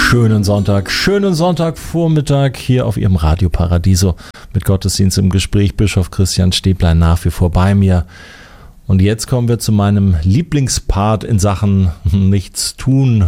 Schönen Sonntagvormittag hier auf Ihrem Radio Paradiso mit Gottesdienst im Gespräch. Bischof Christian Stäblein nach wie vor bei mir. Und jetzt kommen wir zu meinem Lieblingspart in Sachen Nichts tun